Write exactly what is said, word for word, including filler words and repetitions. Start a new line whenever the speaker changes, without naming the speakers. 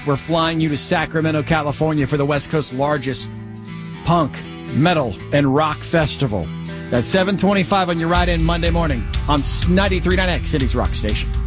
we're flying you to Sacramento, California for the West Coast's largest punk, metal, and rock festival. That's seven twenty-five on your ride in Monday morning on ninety-three point nine X, City's Rock Station.